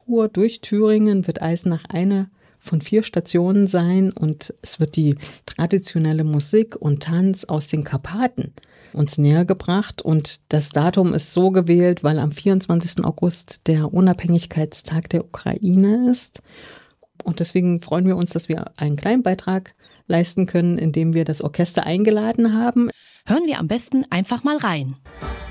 Bustour durch Thüringen wird Eisenach eine von 4 Stationen sein und es wird die traditionelle Musik und Tanz aus den Karpaten uns näher gebracht. Und das Datum ist so gewählt, weil am 24. August der Unabhängigkeitstag der Ukraine ist. Und deswegen freuen wir uns, dass wir einen kleinen Beitrag leisten können, indem wir das Orchester eingeladen haben. Hören wir am besten einfach mal rein.